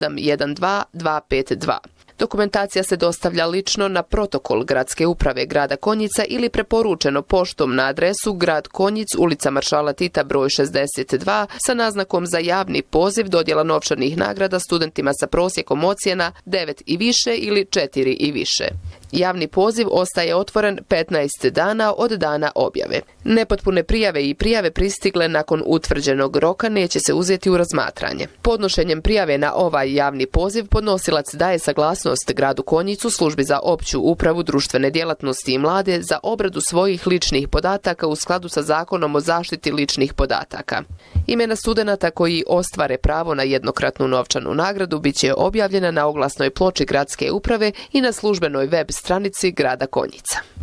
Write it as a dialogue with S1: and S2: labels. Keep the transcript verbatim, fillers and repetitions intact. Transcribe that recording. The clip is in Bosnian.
S1: jedan dva dva pet dva. Dokumentacija se dostavlja lično na protokol Gradske uprave grada Konjica ili preporučeno poštom na adresu Grad Konjic, ulica Maršala Tita broj šezdeset dva sa naznakom za javni poziv dodjela novčanih nagrada studentima sa prosjekom ocjena devet i više ili četiri i više. Javni poziv ostaje otvoren petnaest dana od dana objave. Nepotpune prijave i prijave pristigle nakon utvrđenog roka neće se uzeti u razmatranje. Podnošenjem prijave na ovaj javni poziv podnosilac daje saglasnost gradu Konjicu, službi za opću upravu društvene djelatnosti i mlade za obradu svojih ličnih podataka u skladu sa Zakonom o zaštiti ličnih podataka. Imena studenata koji ostvare pravo na jednokratnu novčanu nagradu bit će objavljena na oglasnoj ploči Gradske uprave i na službenoj web stranici grada Konjica.